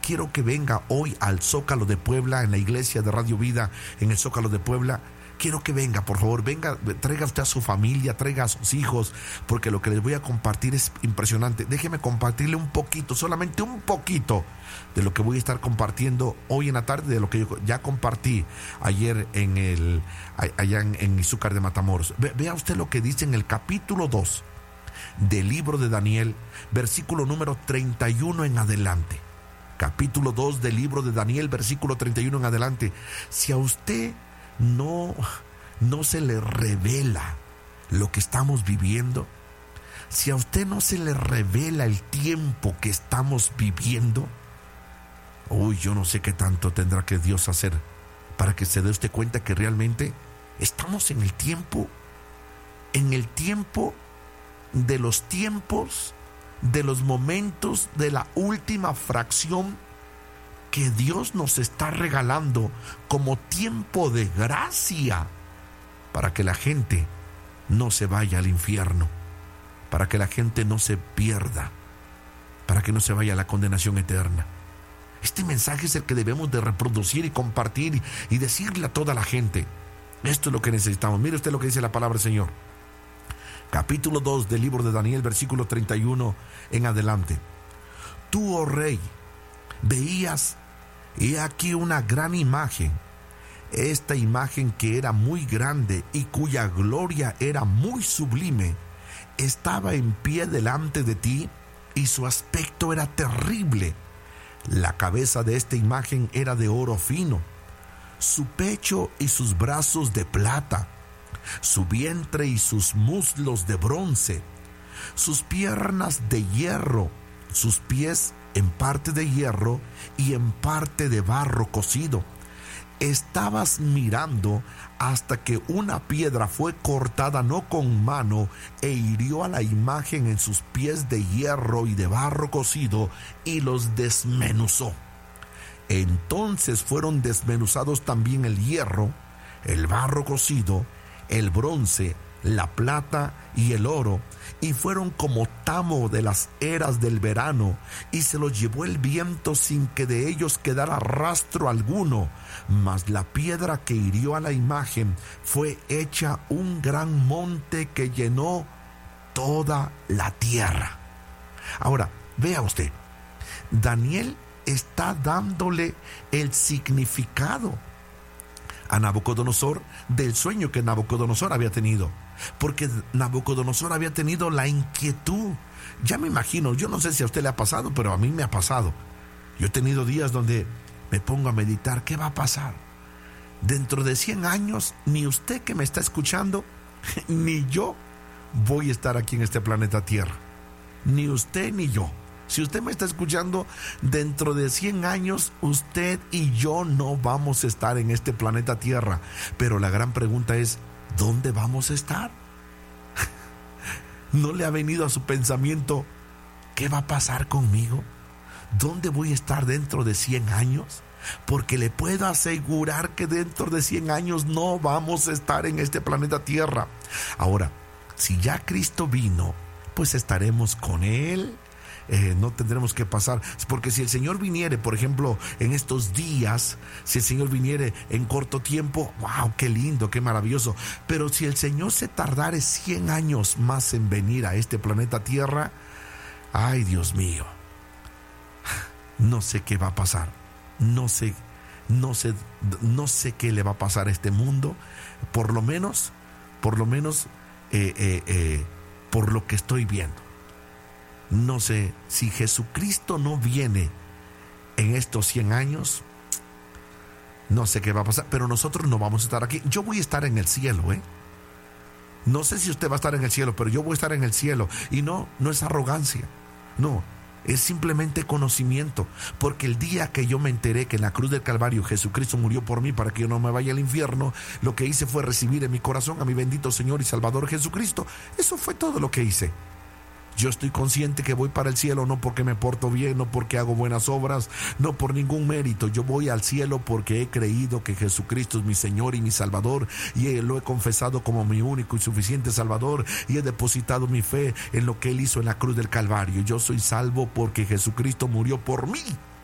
quiero que venga hoy al Zócalo de Puebla, en la iglesia de Radio Vida, en el Zócalo de Puebla. Quiero que venga, por favor, venga, traiga usted a su familia, traiga a sus hijos, porque lo que les voy a compartir es impresionante. Déjeme compartirle un poquito, solamente un poquito, de lo que voy a estar compartiendo hoy en la tarde, de lo que yo ya compartí ayer allá en Izúcar de Matamoros. Vea usted lo que dice en el capítulo 2 del libro de Daniel, versículo número 31 en adelante. Capítulo 2 del libro de Daniel, versículo 31 en adelante. Si a usted no se le revela lo que estamos viviendo, si a usted no se le revela el tiempo que estamos viviendo, yo no sé qué tanto tendrá que Dios hacer para que se dé usted cuenta que realmente estamos en el tiempo de los tiempos, de los momentos, de la última fracción que Dios nos está regalando como tiempo de gracia para que la gente no se vaya al infierno, para que la gente no se pierda, para que no se vaya a la condenación eterna. Este mensaje es el que debemos de reproducir y compartir y decirle a toda la gente. Esto es lo que necesitamos. Mire usted lo que dice la palabra del Señor. Capítulo 2 del libro de Daniel, versículo 31 en adelante. Tú, oh rey, veías, he aquí una gran imagen. Esta imagen, que era muy grande y cuya gloria era muy sublime, estaba en pie delante de ti, y su aspecto era terrible. La cabeza de esta imagen era de oro fino, su pecho y sus brazos de plata, su vientre y sus muslos de bronce, sus piernas de hierro, sus pies en parte de hierro y en parte de barro cocido. Estabas mirando hasta que una piedra fue cortada no con mano e hirió a la imagen en sus pies de hierro y de barro cocido y los desmenuzó. Entonces fueron desmenuzados también el hierro, el barro cocido, el bronce, la plata y el oro, y fueron como tamo de las eras del verano, y se los llevó el viento sin que de ellos quedara rastro alguno. Mas la piedra que hirió a la imagen fue hecha un gran monte que llenó toda la tierra. Ahora, vea usted, Daniel está dándole el significado a Nabucodonosor del sueño que Nabucodonosor había tenido, porque Nabucodonosor había tenido la inquietud. Ya me imagino, yo no sé si a usted le ha pasado, pero a mí me ha pasado. Yo he tenido días donde me pongo a meditar, ¿qué va a pasar? Dentro de 100 años, ni usted que me está escuchando, ni yo voy a estar aquí en este planeta Tierra. Ni usted ni yo. Si usted me está escuchando, dentro de 100 años, usted y yo no vamos a estar en este planeta Tierra. Pero la gran pregunta es, ¿dónde vamos a estar? ¿No le ha venido a su pensamiento, qué va a pasar conmigo? ¿Dónde voy a estar dentro de 100 años? Porque le puedo asegurar que dentro de 100 años no vamos a estar en este planeta Tierra. Ahora, si ya Cristo vino, pues estaremos con Él. No tendremos que pasar, porque si el Señor viniere, por ejemplo, en estos días, si el Señor viniere en corto tiempo, wow, qué lindo, qué maravilloso. Pero si el Señor se tardare 100 años más en venir a este planeta Tierra, ay, Dios mío, no sé qué va a pasar, no sé qué le va a pasar a este mundo, por lo menos por lo que estoy viendo. No sé, si Jesucristo no viene en estos 100 años, no sé qué va a pasar, pero nosotros no vamos a estar aquí. Yo voy a estar en el cielo, No sé si usted va a estar en el cielo, pero yo voy a estar en el cielo. Y no es arrogancia, no, es simplemente conocimiento. Porque el día que yo me enteré que en la cruz del Calvario Jesucristo murió por mí para que yo no me vaya al infierno, lo que hice fue recibir en mi corazón a mi bendito Señor y Salvador Jesucristo. Eso fue todo lo que hice. Yo estoy consciente que voy para el cielo no porque me porto bien, no porque hago buenas obras, no por ningún mérito. Yo voy al cielo porque he creído que Jesucristo es mi Señor y mi Salvador, y lo he confesado como mi único y suficiente Salvador, y he depositado mi fe en lo que Él hizo en la cruz del Calvario. Yo soy salvo porque Jesucristo murió por mí.